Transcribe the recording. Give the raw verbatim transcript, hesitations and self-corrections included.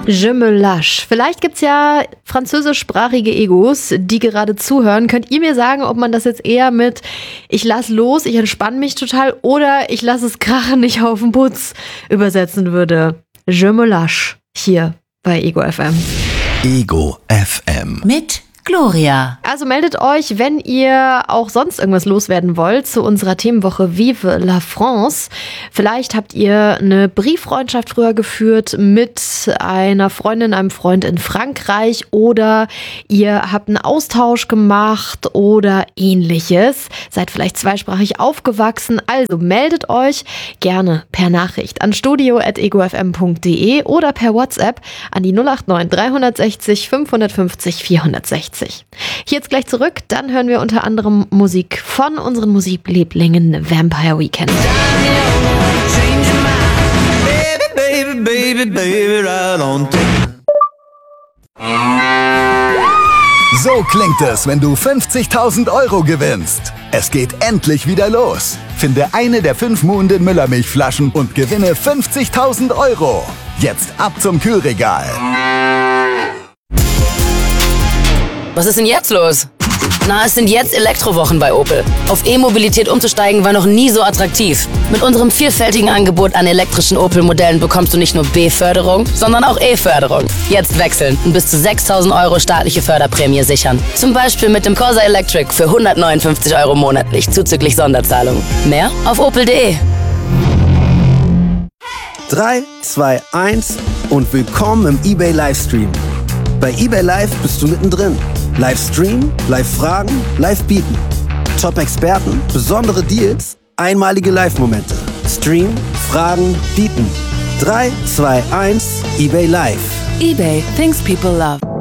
Je me lâche. Vielleicht gibt's ja französischsprachige Egos, die gerade zuhören. Könnt ihr mir sagen, ob man das jetzt eher mit ich lass los, ich entspanne mich total oder ich lass es krachen, ich hau auf den Putz übersetzen würde? Je me lâche. Hier bei Ego F M. Ego F M. Mit Gloria. Also meldet euch, wenn ihr auch sonst irgendwas loswerden wollt zu unserer Themenwoche Vive la France. Vielleicht habt ihr eine Brieffreundschaft früher geführt mit einer Freundin, einem Freund in Frankreich oder ihr habt einen Austausch gemacht oder ähnliches. Seid vielleicht zweisprachig aufgewachsen. Also meldet euch gerne per Nachricht an studio at ego f m punkt d e oder per WhatsApp an die null acht neun drei sechs null fünf fünf null vier sechs null. Hier jetzt gleich zurück, dann hören wir unter anderem Musik von unseren Musiklieblingen Vampire Weekend. Baby, baby, baby, right on. So klingt es, wenn du fünfzigtausend Euro gewinnst. Es geht endlich wieder los. Finde eine der fünf Muhnden Müllermilchflaschen und gewinne fünfzigtausend Euro. Jetzt ab zum Kühlregal. Was ist denn jetzt los? Na, es sind jetzt Elektrowochen bei Opel. Auf E-Mobilität umzusteigen war noch nie so attraktiv. Mit unserem vielfältigen Angebot an elektrischen Opel-Modellen bekommst du nicht nur B-Förderung, sondern auch E-Förderung. Jetzt wechseln und bis zu sechstausend Euro staatliche Förderprämie sichern. Zum Beispiel mit dem Corsa Electric für hundertneunundfünfzig Euro monatlich zuzüglich Sonderzahlung. Mehr auf opel punkt de. drei, zwei, eins und willkommen im eBay Livestream. Bei eBay Live bist du mittendrin. Livestream, Live-Fragen, Live-Bieten. Top-Experten, besondere Deals, einmalige Live-Momente. Stream, Fragen, Bieten. drei, zwei, eins, eBay Live. eBay, things people love.